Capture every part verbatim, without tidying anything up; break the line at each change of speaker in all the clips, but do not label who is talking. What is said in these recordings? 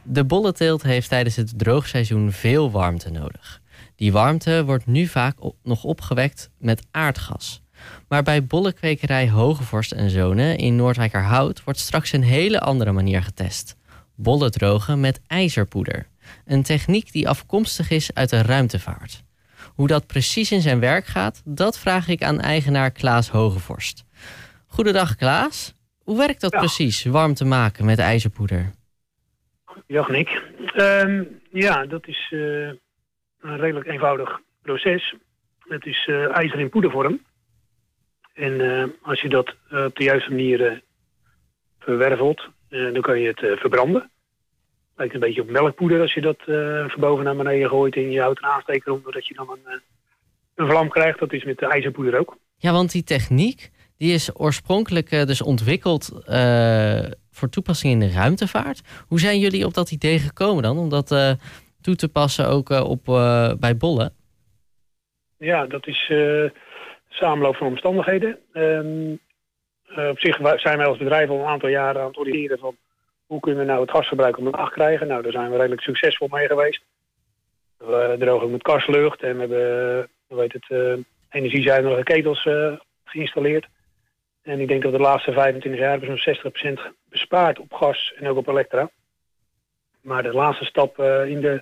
De bollenteelt heeft tijdens het droogseizoen veel warmte nodig. Die warmte wordt nu vaak op, nog opgewekt met aardgas. Maar bij bollenkwekerij Hogevorst en Zonen in Noordwijkerhout wordt straks een hele andere manier getest. Bollen drogen met ijzerpoeder. Een techniek die afkomstig is uit de ruimtevaart. Hoe dat precies in zijn werk gaat, dat vraag ik aan eigenaar Klaas Hogevorst. Goedendag Klaas. Hoe werkt dat ja. precies, warmte maken met ijzerpoeder?
Ja, Nick. Um, ja, dat is uh, een redelijk eenvoudig proces. Het is uh, ijzer in poedervorm. En uh, als je dat uh, op de juiste manier uh, verwervelt, uh, dan kan je het uh, verbranden. Lijkt een beetje op melkpoeder als je dat uh, van boven naar beneden gooit en je houdt een aansteker om, doordat je dan een, uh, een vlam krijgt. Dat is met de ijzerpoeder ook.
Ja, want die techniek die is oorspronkelijk uh, dus ontwikkeld uh, voor toepassing in de ruimtevaart. Hoe zijn jullie op dat idee gekomen dan? Om dat uh, toe te passen ook uh, op, uh, bij bollen?
Ja, dat is uh, samenloop van omstandigheden. Um, uh, op zich zijn wij als bedrijf al een aantal jaren aan het oriënteren van hoe kunnen we nou het gasverbruik omlaag krijgen. Nou, daar zijn we redelijk succesvol mee geweest. We drogen met karslucht en we hebben hoe heet het, uh, energiezuinige ketels uh, geïnstalleerd. En ik denk dat de laatste vijfentwintig jaar hebben zo'n zestig procent bespaard op gas en ook op elektra. Maar de laatste stap uh, in, de,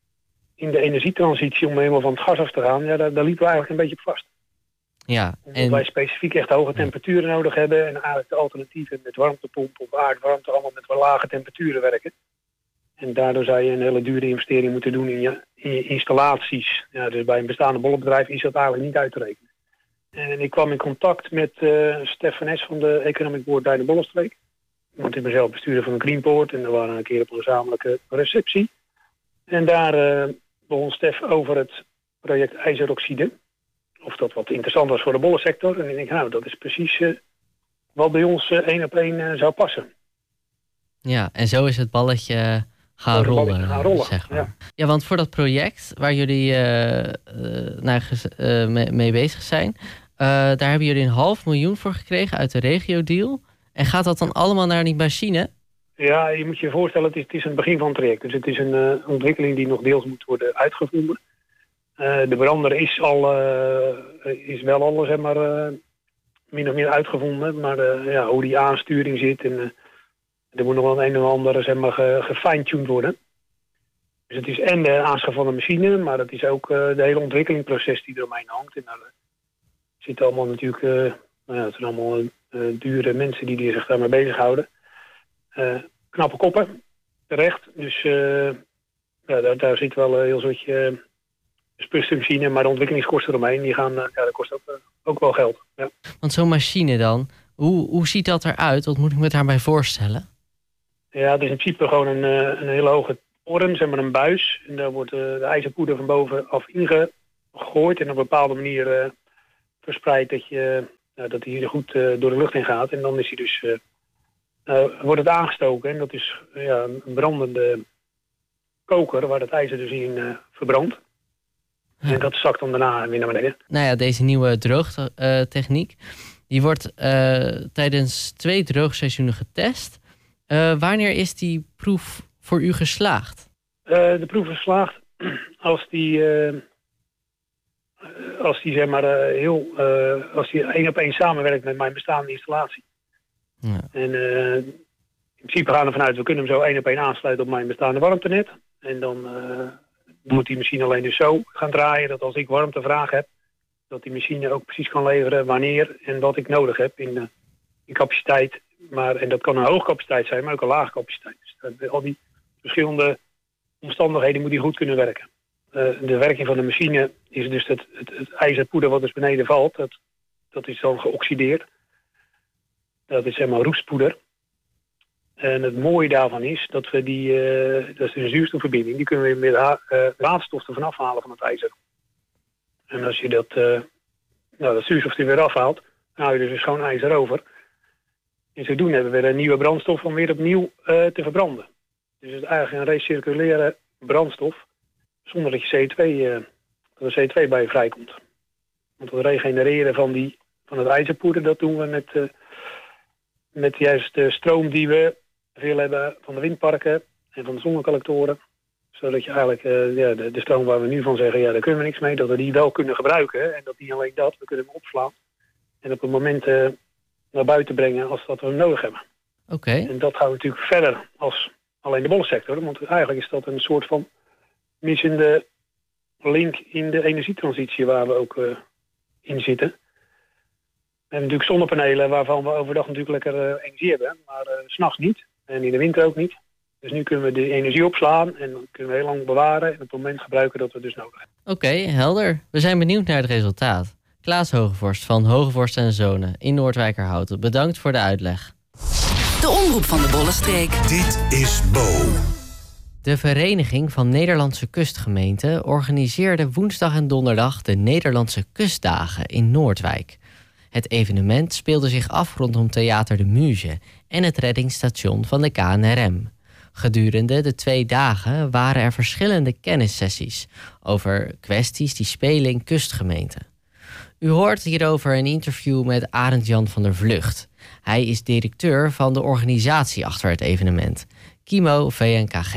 in de energietransitie om helemaal van het gas af te gaan, ja, daar, daar liepen we eigenlijk een beetje op vast.
Ja,
Omdat en wij specifiek echt hoge temperaturen nodig hebben en eigenlijk de alternatieven met warmtepomp of aardwarmte allemaal met wel lage temperaturen werken. En daardoor zou je een hele dure investering moeten doen in je, in je installaties. Ja, dus bij een bestaande bollenbedrijf is dat eigenlijk niet uit te rekenen. En ik kwam in contact met uh, Stefan S. van de Economic Board bij de Bollenstreek. Want ik ben zelf bestuurder van een Greenport en we waren een keer op een gezamenlijke receptie. En daar uh, begon Stef over het project ijzeroxide. Of dat wat interessant was voor de bollensector. En ik denk, nou, dat is precies uh, wat bij ons uh, één op één uh, zou passen.
Ja, en zo is het balletje gaan rollen.
Balletje gaan rollen,
zeg maar.
ja.
Ja, want voor dat project waar jullie uh, uh, nou, uh, mee, mee bezig zijn, Uh, daar hebben jullie een half miljoen voor gekregen uit de regio-deal. En gaat dat dan allemaal naar die machine?
Ja, je moet je voorstellen, het is, het is een begin van het traject. Dus het is een uh, ontwikkeling die nog deels moet worden uitgevonden. Uh, de brander is, al, uh, is wel al, zeg maar, uh, min of meer uitgevonden. Maar uh, ja, hoe die aansturing zit en uh, er moet nog wel een en ander, zeg maar, ge, gefine-tuned worden. Dus het is en de aanschaf van de machine, maar het is ook uh, de hele ontwikkelingsproces die eromheen hangt. En, uh, zitten allemaal natuurlijk, uh, nou ja, het zijn allemaal uh, dure mensen die, die zich daarmee bezighouden. Uh, knappe koppen, terecht. Dus uh, ja, daar, daar zit wel een heel soortje uh, spusmachine, maar de ontwikkelingskosten eromheen, die gaan, uh, ja, dat kost ook, uh, ook wel geld. Ja.
Want zo'n machine dan, hoe, hoe ziet dat eruit? Wat moet ik me daarbij voorstellen?
Ja, het is in principe gewoon een, uh, een hele hoge toren, zeg maar een buis. En daar wordt uh, de ijzerpoeder van bovenaf ingegooid en op een bepaalde manier Uh, verspreid dat, je, uh, dat hij hier goed uh, door de lucht in gaat. En dan is hij dus, uh, uh, wordt het aangestoken. En dat is uh, ja, een brandende koker waar het ijzer dus in uh, verbrandt. Ja. En dat zakt dan daarna weer naar beneden.
Nou ja, deze nieuwe droogtechniek, uh, die wordt uh, tijdens twee droogseizoenen getest. Uh, wanneer is die proef voor u geslaagd?
Uh, de proef is geslaagd als die Uh, Als die zeg maar uh, heel, uh, als die één op één samenwerkt met mijn bestaande installatie. Ja. En uh, in principe gaan we ervan uit, we kunnen hem zo één op één aansluiten op mijn bestaande warmtenet. En dan uh, moet die machine alleen dus zo gaan draaien dat als ik warmtevraag heb, dat die machine ook precies kan leveren wanneer en wat ik nodig heb in, uh, in capaciteit. Maar, en dat kan een hoge capaciteit zijn, maar ook een lage capaciteit. Dus uh, al die verschillende omstandigheden moet die goed kunnen werken. Uh, de werking van de machine is dus het, het, het ijzerpoeder wat dus beneden valt. Dat, dat is dan geoxideerd. Dat is zeg maar roestpoeder. En het mooie daarvan is dat we die, uh, dat is een zuurstofverbinding, die kunnen we met ha- uh, waterstof ervan afhalen van het ijzer. En als je dat, uh, nou, dat zuurstof er weer afhaalt, dan hou je dus een schoon ijzer over. En zodoende hebben we weer een nieuwe brandstof om weer opnieuw uh, te verbranden. Dus het is eigenlijk een recirculaire brandstof. Zonder dat je C O twee, uh, dat er C O twee bij je vrijkomt. Want het regenereren van, die, van het ijzerpoeder, dat doen we met, uh, met juist de stroom die we veel hebben van de windparken. en van de zonnecollectoren. Zodat je eigenlijk uh, ja, de, de stroom waar we nu van zeggen, ja, daar kunnen we niks mee, dat we die wel kunnen gebruiken. En dat niet alleen dat, we kunnen hem opslaan. En op een moment uh, naar buiten brengen als dat we hem nodig hebben.
Oké. Okay.
En dat gaan we natuurlijk verder als alleen de bollensector. Want eigenlijk is dat een soort van missende link in de energietransitie waar we ook uh, in zitten. We hebben natuurlijk zonnepanelen waarvan we overdag natuurlijk lekker uh, energie hebben. Maar uh, 's nachts niet. En in de winter ook niet. Dus nu kunnen we de energie opslaan en dan kunnen we heel lang bewaren. En op het moment gebruiken dat we dus nodig hebben.
Oké, okay, helder. We zijn benieuwd naar het resultaat. Klaas Hogevorst van Hogevorst en Zonen in Noordwijkerhouten. Bedankt voor de uitleg.
De omroep van de Bollenstreek.
Dit is Bo.
De Vereniging van Nederlandse Kustgemeenten organiseerde woensdag en donderdag de Nederlandse Kustdagen in Noordwijk. Het evenement speelde zich af rondom Theater de Muze en het reddingsstation van de K N R M. Gedurende de twee dagen waren er verschillende kennissessies over kwesties die spelen in kustgemeenten. U hoort hierover een interview met Arend Jan van der Vlucht. Hij is directeur van de organisatie achter het evenement, Kimo V N K G.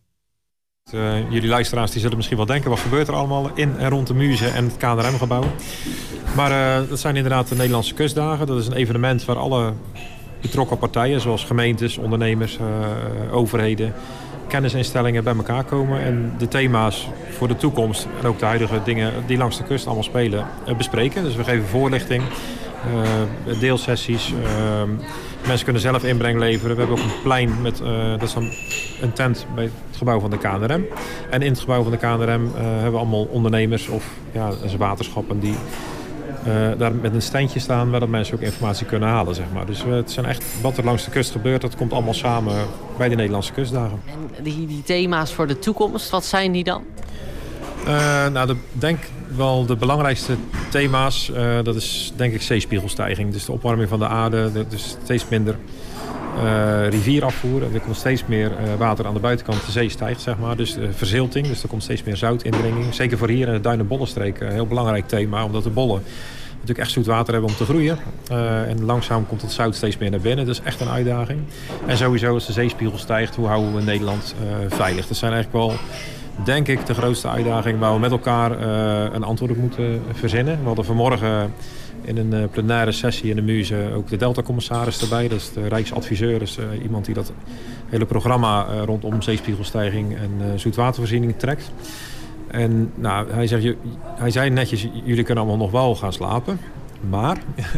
Uh, jullie luisteraars die zullen misschien wel denken, wat gebeurt er allemaal in en rond de Muze en het K N R M-gebouw. Maar uh, dat zijn inderdaad de Nederlandse Kustdagen. Dat is een evenement waar alle betrokken partijen, zoals gemeentes, ondernemers, uh, overheden, kennisinstellingen bij elkaar komen. En de thema's voor de toekomst en ook de huidige dingen die langs de kust allemaal spelen, uh, bespreken. Dus we geven voorlichting, uh, deelsessies. Uh, mensen kunnen zelf inbreng leveren. We hebben ook een plein met, uh, dat is dan een tent bij het gebouw van de K N R M. En in het gebouw van de K N R M uh, hebben we allemaal ondernemers of ja, waterschappen die Uh, daar met een standje staan waar dat mensen ook informatie kunnen halen, zeg maar. Dus uh, het zijn echt wat er langs de kust gebeurt, dat komt allemaal samen bij de Nederlandse Kustdagen.
En die, die thema's voor de toekomst, wat zijn die dan?
Uh, nou, ik denk wel de belangrijkste thema's, uh, dat is denk ik zeespiegelstijging. Dus de opwarming van de aarde, dus steeds minder uh, rivierafvoer. Er komt steeds meer uh, water aan de buitenkant, de zee stijgt, zeg maar. Dus uh, verzilting, dus er komt steeds meer zoutindringing. Zeker voor hier in de Duin- en Bollenstreek een heel belangrijk thema, omdat de bollen natuurlijk echt zoet water hebben om te groeien. Uh, en langzaam komt het zout steeds meer naar binnen. Dat is echt een uitdaging. En sowieso als de zeespiegel stijgt, hoe houden we Nederland uh, veilig? Dat zijn eigenlijk wel, denk ik, de grootste uitdaging waar we met elkaar uh, een antwoord op moeten verzinnen. We hadden vanmorgen in een uh, plenaire sessie in de Muze ook de Delta-commissaris erbij. Dat is de Rijksadviseur, dus uh, iemand die dat hele programma uh, rondom zeespiegelstijging en uh, zoetwatervoorziening trekt. En nou, hij, zegt, hij zei netjes, jullie kunnen allemaal nog wel gaan slapen. Maar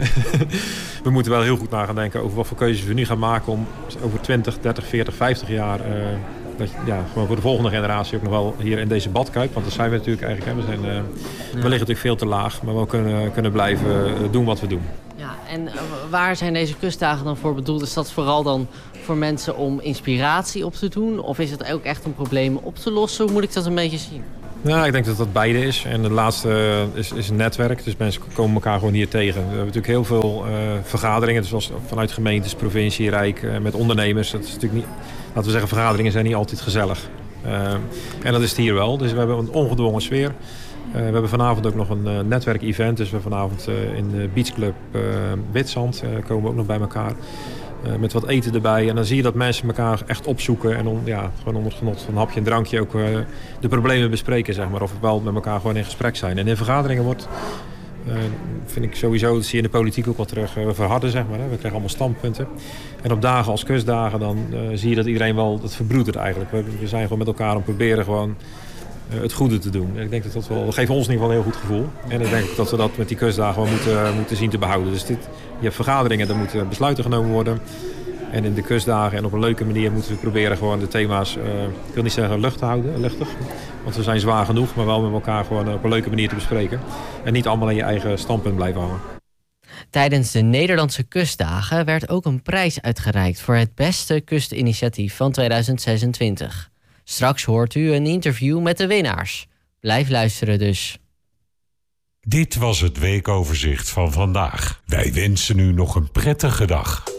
we moeten wel heel goed na gaan denken over wat voor keuzes we nu gaan maken om over twintig, dertig, veertig, vijftig jaar Uh, dat je, ja, gewoon voor de volgende generatie ook nog wel hier in deze badkuip. Want dat zijn we natuurlijk eigenlijk. Hè. We, zijn, uh, ja. we liggen natuurlijk veel te laag. Maar we kunnen, kunnen blijven doen wat we doen.
Ja, en waar zijn deze kustdagen dan voor bedoeld? Is dat vooral dan voor mensen om inspiratie op te doen? Of is het ook echt een probleem op te lossen? Hoe moet ik dat een beetje zien?
Nou, ik denk dat dat beide is. En het laatste is, is een netwerk. Dus mensen komen elkaar gewoon hier tegen. We hebben natuurlijk heel veel uh, vergaderingen. Dus zoals vanuit gemeentes, provincie, Rijk, uh, met ondernemers. Dat is natuurlijk niet, laten we zeggen, vergaderingen zijn niet altijd gezellig. Uh, en dat is het hier wel. Dus we hebben een ongedwongen sfeer. Uh, we hebben vanavond ook nog een uh, netwerkevent. Dus we vanavond uh, in de beachclub uh, Witszand uh, komen we ook nog bij elkaar. Uh, met wat eten erbij. En dan zie je dat mensen elkaar echt opzoeken. En on, ja, gewoon onder het genot van een hapje en drankje ook uh, de problemen bespreken, zeg maar. Of we wel met elkaar gewoon in gesprek zijn. En in vergaderingen wordt, uh, vind ik sowieso, dat zie je in de politiek ook wel terug, uh, verharden, zeg maar. Hè. We krijgen allemaal standpunten. En op dagen als kustdagen, dan uh, zie je dat iedereen wel, dat verbroedert eigenlijk. We, we zijn gewoon met elkaar om proberen gewoon uh, het goede te doen. En ik denk dat dat wel, dat geeft ons in ieder geval een heel goed gevoel. En ik denk dat we dat met die kustdagen wel moeten, uh, moeten zien te behouden. Dus dit, je hebt vergaderingen, daar moeten besluiten genomen worden. En in de kustdagen en op een leuke manier moeten we proberen gewoon de thema's, uh, ik wil niet zeggen lucht te houden, luchtig. Want we zijn zwaar genoeg, maar wel met elkaar gewoon op een leuke manier te bespreken. En niet allemaal in je eigen standpunt blijven hangen.
Tijdens de Nederlandse Kustdagen werd ook een prijs uitgereikt voor het beste kustinitiatief van tweeduizend zesentwintig. Straks hoort u een interview met de winnaars. Blijf luisteren dus.
Dit was het weekoverzicht van vandaag. Wij wensen u nog een prettige dag.